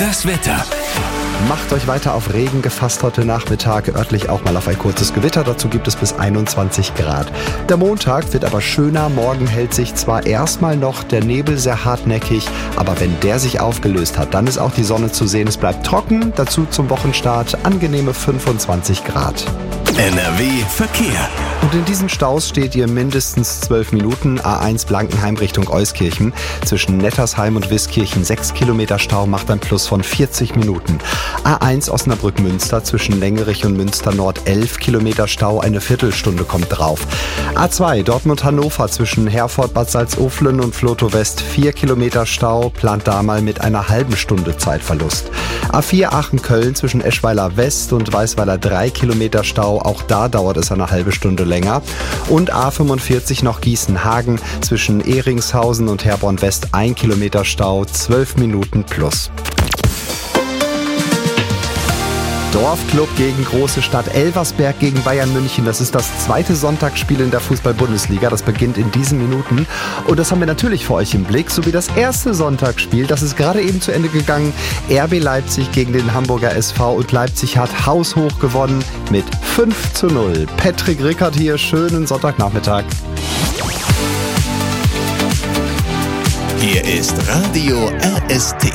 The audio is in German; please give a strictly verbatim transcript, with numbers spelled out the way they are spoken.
Das Wetter. Macht euch weiter auf Regen gefasst heute Nachmittag, örtlich auch mal auf ein kurzes Gewitter, dazu gibt es bis einundzwanzig Grad. Der Montag wird aber schöner, morgen hält sich zwar erstmal noch der Nebel sehr hartnäckig, aber wenn der sich aufgelöst hat, dann ist auch die Sonne zu sehen, es bleibt trocken, dazu zum Wochenstart angenehme fünfundzwanzig Grad. N R W Verkehr. Und in diesen Staus steht ihr mindestens zwölf Minuten. A eins Blankenheim Richtung Euskirchen. Zwischen Nettersheim und Wiskirchen sechs Kilometer Stau macht ein Plus von vierzig Minuten. A eins Osnabrück-Münster zwischen Lengerich und Münster Nord elf Kilometer Stau, eine Viertelstunde kommt drauf. A zwei Dortmund-Hannover zwischen Herford, Bad Salzuflen und Vlotho West vier Kilometer Stau, plant da mal mit einer halben Stunde Zeitverlust. A vier Aachen-Köln zwischen Eschweiler West und Weißweiler drei Kilometer Stau, auch da dauert es eine halbe Stunde länger. Und A fünfundvierzig noch Gießen-Hagen zwischen Ehringshausen und Herborn West ein Kilometer Stau, zwölf Minuten plus. Dorfclub gegen große Stadt, Elversberg gegen Bayern München. Das ist das zweite Sonntagsspiel in der Fußball-Bundesliga. Das beginnt in diesen Minuten. Und das haben wir natürlich für euch im Blick. Sowie das erste Sonntagsspiel, das ist gerade eben zu Ende gegangen. R B Leipzig gegen den Hamburger S V. Und Leipzig hat haushoch gewonnen mit fünf zu null. Patrick Rickert hier, schönen Sonntagnachmittag. Hier ist Radio R S T.